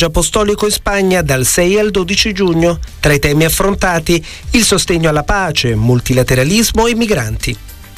viaggio apostolico in Spagna dal 6 al 12 giugno. Tra i temi affrontati, il sostegno alla pace, multilateralismo e migranti.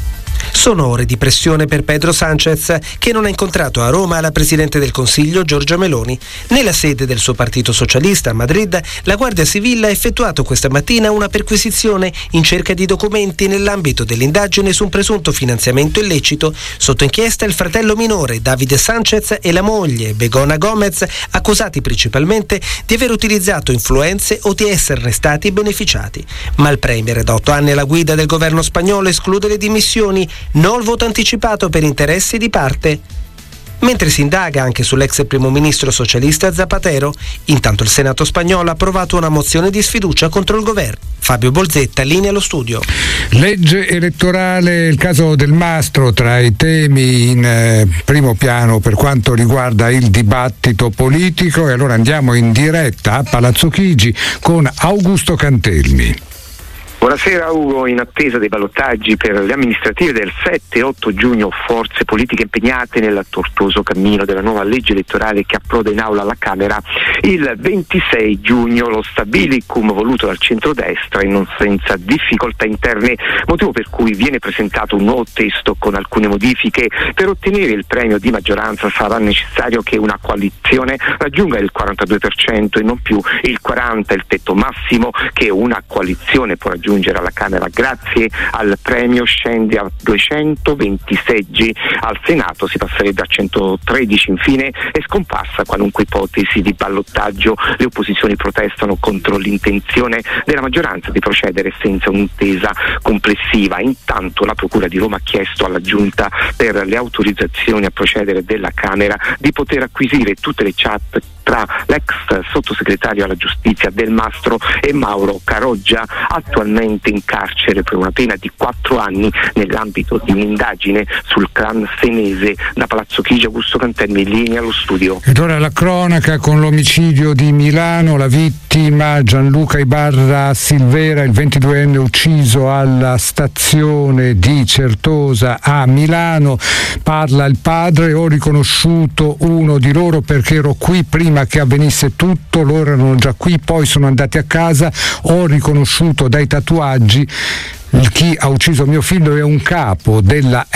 Sono ore di pressione per Pedro Sánchez, che non ha incontrato a Roma la Presidente del Consiglio Giorgia Meloni. Nella sede del suo partito socialista a Madrid, la Guardia Civile ha effettuato questa mattina una perquisizione in cerca di documenti nell'ambito dell'indagine su un presunto finanziamento illecito. Sotto inchiesta il fratello minore Davide Sánchez e la moglie Begona Gomez, accusati principalmente di aver utilizzato influenze o di esserne stati beneficiati. Ma il premier, da 8 anni alla guida del governo spagnolo, esclude le dimissioni. No al voto anticipato per interessi di parte. Mentre si indaga anche sull'ex primo ministro socialista Zapatero, intanto il Senato spagnolo ha approvato una mozione di sfiducia contro il governo. Fabio Bolzetta, linea allo studio. Legge elettorale, il caso del Mastro tra i temi in primo piano per quanto riguarda il dibattito politico, e allora andiamo in diretta a Palazzo Chigi con Augusto Cantelmi. Buonasera Ugo, in attesa dei ballottaggi per le amministrative del 7 e 8 giugno, forze politiche impegnate nel tortuoso cammino della nuova legge elettorale che approda in aula alla Camera. Il 26 giugno lo stabilicum voluto dal centrodestra e non senza difficoltà interne, motivo per cui viene presentato un nuovo testo con alcune modifiche. Per ottenere il premio di maggioranza sarà necessario che una coalizione raggiunga il 42% e non più il 40%, il tetto massimo che una coalizione può raggiungere alla Camera. Grazie al premio scende a 220 seggi, al Senato si passerebbe a 113. Infine è scomparsa qualunque ipotesi di ballottaggio. Le opposizioni protestano contro l'intenzione della maggioranza di procedere senza un'intesa complessiva. Intanto la Procura di Roma ha chiesto alla Giunta per le autorizzazioni a procedere della Camera di poter acquisire tutte le chat tra l'ex sottosegretario alla giustizia Del Mastro e Mauro Caroggia, attualmente in carcere per una pena di 4 anni nell'ambito di un'indagine sul clan senese. Da Palazzo Chigi, Augusto Cantelmi, linea allo studio. Ed ora la cronaca con l'omicidio di Milano, la vittima Gianluca Ibarra Silvera, il 22enne ucciso alla stazione di Certosa a Milano. Parla il padre: ho riconosciuto uno di loro perché ero qui prima che avvenisse tutto, loro erano già qui, poi sono andati a casa, ho riconosciuto dai tatuaggi chi ha ucciso mio figlio è un capo della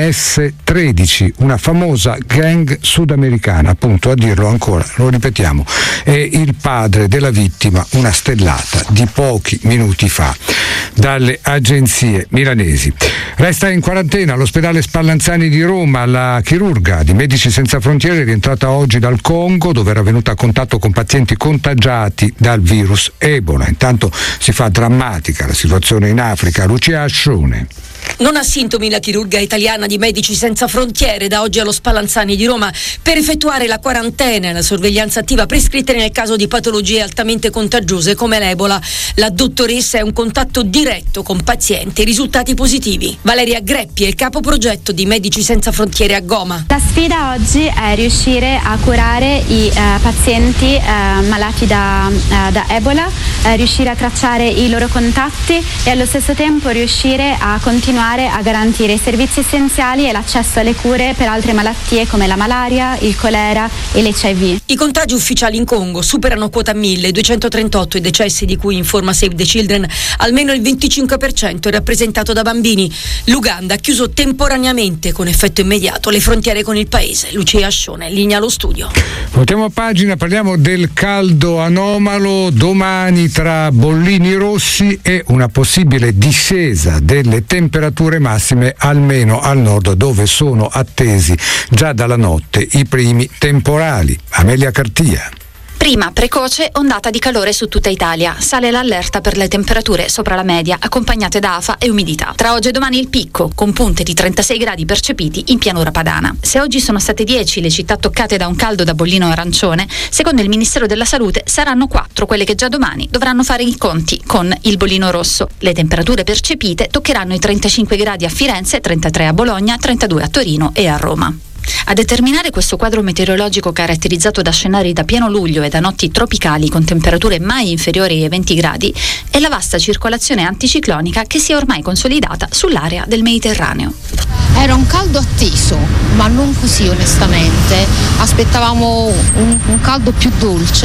MS-13, una famosa gang sudamericana, appunto, a dirlo ancora, lo ripetiamo, è il padre della vittima, una stellata di pochi minuti fa dalle agenzie milanesi. Resta in quarantena all'ospedale Spallanzani di Roma la chirurga di Medici Senza Frontiere, rientrata oggi dal Congo, dove era venuta a contatto con pazienti contagiati dal virus Ebola. Intanto si fa drammatica la situazione in Africa. Lucia Ascione. Non ha sintomi la chirurga italiana di Medici Senza Frontiere, da oggi allo Spallanzani di Roma per effettuare la quarantena e la sorveglianza attiva prescritte nel caso di patologie altamente contagiose come l'Ebola. La dottoressa è un contatto diretto con pazienti, risultati positivi. Valeria Greppi è il capo progetto di Medici Senza Frontiere a Goma. La sfida oggi è riuscire a curare i pazienti malati da Ebola, riuscire a tracciare i loro contatti e allo stesso tempo riuscire a continuare a garantire i servizi essenziali e l'accesso alle cure per altre malattie come la malaria, il colera e l'HIV. I contagi ufficiali in Congo superano quota 1000, 238 i decessi di cui informa Save the Children, almeno il 25% è rappresentato da bambini. L'Uganda ha chiuso temporaneamente con effetto immediato le frontiere con il paese. Lucia Ascione, linea allo studio. Voltiamo pagina, parliamo del caldo anomalo domani tra bollini rossi e una possibile discesa delle temperature massime almeno al nord, dove sono attesi già dalla notte i primi temporali. Amelia Cartia. Prima precoce ondata di calore su tutta Italia. Sale l'allerta per le temperature sopra la media, accompagnate da afa e umidità. Tra oggi e domani il picco, con punte di 36 gradi percepiti in pianura padana. Se oggi sono state 10 le città toccate da un caldo da bollino arancione, secondo il Ministero della Salute saranno 4 quelle che già domani dovranno fare i conti con il bollino rosso. Le temperature percepite toccheranno i 35 gradi a Firenze, 33 a Bologna, 32 a Torino e a Roma. A determinare questo quadro meteorologico caratterizzato da scenari da pieno luglio e da notti tropicali con temperature mai inferiori ai 20 gradi è la vasta circolazione anticiclonica che si è ormai consolidata sull'area del Mediterraneo. Era un caldo atteso, ma non così onestamente. Aspettavamo un caldo più dolce.